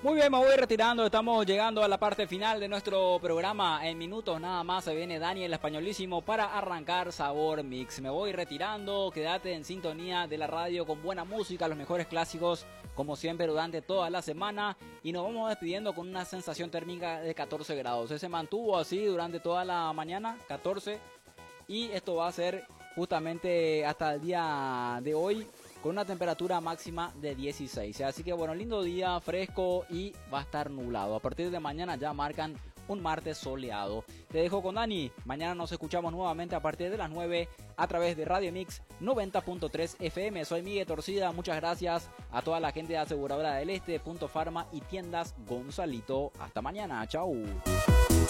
Muy bien, me voy retirando, estamos llegando a la parte final de nuestro programa. En minutos nada más se viene Dani el Españolísimo para arrancar Sabor Mix. Me voy retirando, quédate en sintonía de la radio con buena música, los mejores clásicos como siempre durante toda la semana. Y nos vamos despidiendo con una sensación térmica de 14 grados. Se mantuvo así durante toda la mañana, 14. Y esto va a ser justamente hasta el día de hoy, con una temperatura máxima de 16. Así que bueno, lindo día, fresco y va a estar nublado. A partir de mañana ya marcan un martes soleado. Te dejo con Dani. Mañana nos escuchamos nuevamente a partir de las 9 a través de Radio Mix 90.3 FM. Soy Miguel Torcida. Muchas gracias a toda la gente de Aseguradora del Este, Punto Farma y Tiendas Gonzalito. Hasta mañana. Chau.